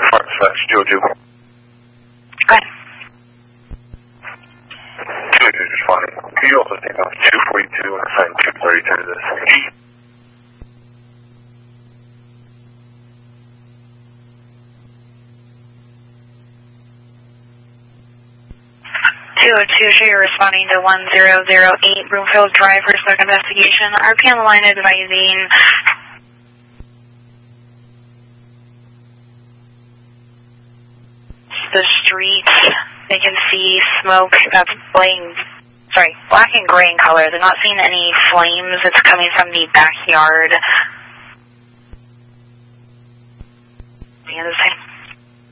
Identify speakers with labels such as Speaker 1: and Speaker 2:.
Speaker 1: 202.
Speaker 2: Go ahead.
Speaker 1: 202 responding. Can you also take off 242 and assign 232 to this?
Speaker 2: 202, you're responding to 1008 Broomfield Drive for stock investigation. RP on the line advising the street. They can see smoke that's black and gray in color. They're not seeing any flames. It's coming from the backyard. And the same